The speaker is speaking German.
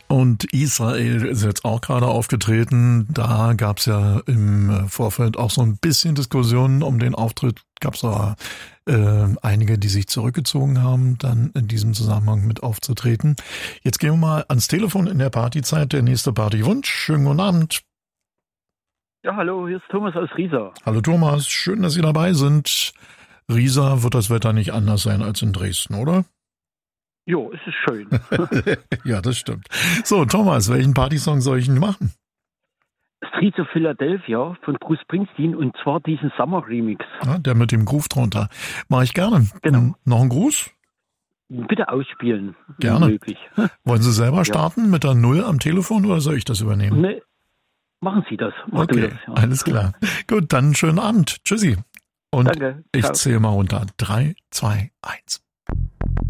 Und Israel ist jetzt auch gerade aufgetreten. Da gab es ja im Vorfeld auch so ein bisschen Diskussionen um den Auftritt. Gab es da einige, die sich zurückgezogen haben, dann in diesem Zusammenhang mit aufzutreten. Jetzt gehen wir mal ans Telefon in der Partyzeit. Der nächste Partywunsch. Schönen guten Abend. Ja, hallo, hier ist Thomas aus Riesa. Hallo Thomas, schön, dass Sie dabei sind. Riesa wird das Wetter nicht anders sein als in Dresden, oder? Jo, es ist schön. Ja, das stimmt. So, Thomas, welchen Partysong soll ich denn machen? Streets of Philadelphia von Bruce Springsteen und zwar diesen Summer Remix. Ja, der mit dem Groove drunter. Mache ich gerne. Genau. Noch ein Gruß? Bitte ausspielen. Gerne. Möglich. Wollen Sie selber starten mit der 0 am Telefon oder soll ich das übernehmen? Nee, machen Sie das. Mach du Okay, das, ja. alles klar. Gut, dann schönen Abend. Tschüssi. Und Danke. ich Ciao. zähle mal runter. 3, 2, 1.